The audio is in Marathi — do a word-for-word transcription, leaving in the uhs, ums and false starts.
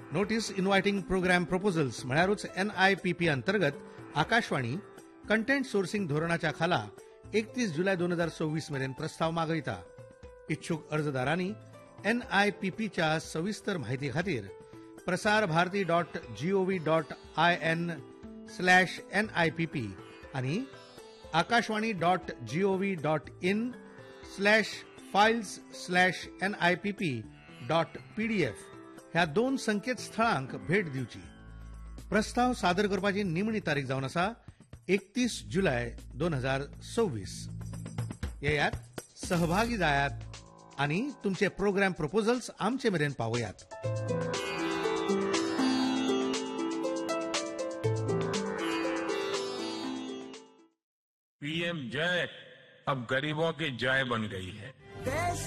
नोटीस इन्व्हायटिंग प्रोग्राम प्रपोजल्स म्हळ्यारूच एन आय पी पी अंतर्गत आकाशवाणी कंटेंट सोर्सिंग धोरणाच्या खाला एकतीस जुलै दोन हजार सव्वीस मेरेन प्रस्ताव मागयता. इच्छुक अर्जदारांनी एन आय पी पीच्या सविस्तर माहिती खातीर Prasar Bharati dot G O V dot I N slash N I P P आणि Akashvani dot G O V dot in slash files slash N I P P dot PDF ह्या दोन संकेतस्थळांक भेट दिवची. प्रस्ताव सादर करपाची निमणी तारीख जावन आसा एकतीस जुलै दोन हजार सव्वीस. येयात, सहभागी जायात आणि तुमचे प्रोग्राम प्रपोजल्स आमचे मेरेन पावयात. पीएम जय अब गरीबों की जय बन गई है.